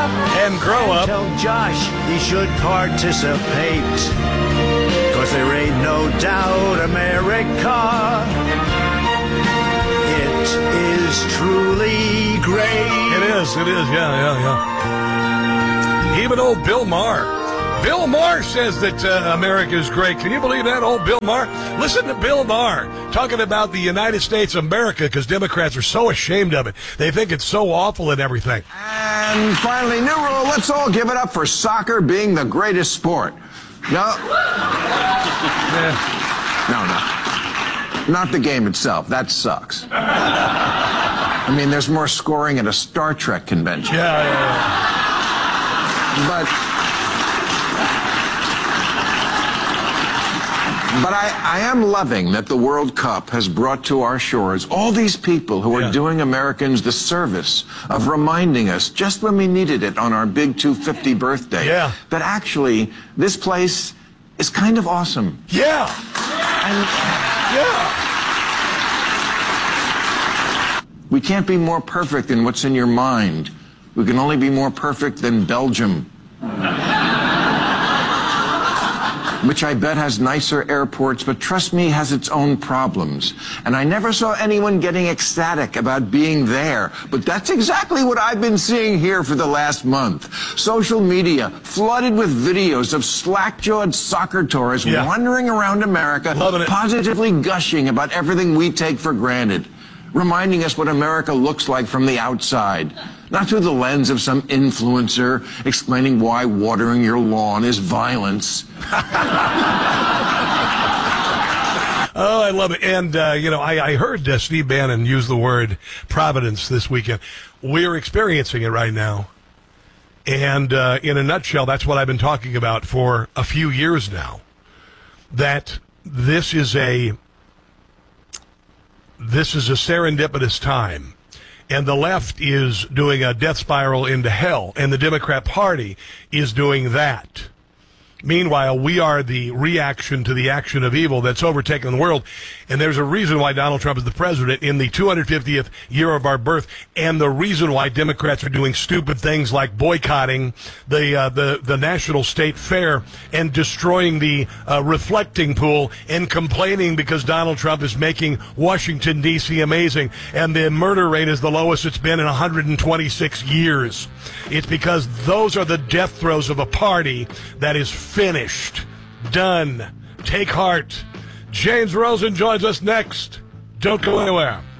up and grow up. Tell Josh he should participate. 'Cause there ain't no doubt America, it is truly great. It is, yeah. Even old Bill Maher. Bill Maher says that America is great. Can you believe that, old Bill Maher? Listen to Bill Maher talking about the United States of America because Democrats are so ashamed of it. They think it's so awful and everything. And finally, new rule, let's all give it up for soccer being the greatest sport. No. No. Not the game itself. That sucks. I mean, there's more scoring at a Star Trek convention. Yeah. But I am loving that the World Cup has brought to our shores all these people who are doing Americans the service of reminding us, just when we needed it on our big 250 birthday, that actually this place is kind of awesome. Yeah. We can't be more perfect than what's in your mind. We can only be more perfect than Belgium. Which I bet has nicer airports, but trust me, has its own problems. And I never saw anyone getting ecstatic about being there. But that's exactly what I've been seeing here for the last month. Social media flooded with videos of slack-jawed soccer tourists wandering around America, positively gushing about everything we take for granted, reminding us what America looks like from the outside. Not through the lens of some influencer explaining why watering your lawn is violence. Oh, I love it. And, I heard Steve Bannon use the word providence this weekend. We're experiencing it right now. And in a nutshell, that's what I've been talking about for a few years now. That this is a serendipitous time. And the left is doing a death spiral into hell, and the Democrat Party is doing that. Meanwhile, we are the reaction to the action of evil that's overtaken the world. And there's a reason why Donald Trump is the president in the 250th year of our birth, and the reason why Democrats are doing stupid things like boycotting the National State Fair and destroying the reflecting pool and complaining because Donald Trump is making Washington, D.C. amazing, and the murder rate is the lowest it's been in 126 years. It's because those are the death throes of a party that is finished. Done. Take heart. James Rosen joins us next. Don't go anywhere.